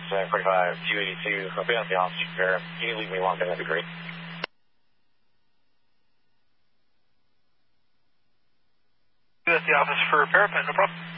745, 282. I'll be on the office repair. Can you leave me alone? That'd be great. You at the office for repair, no problem.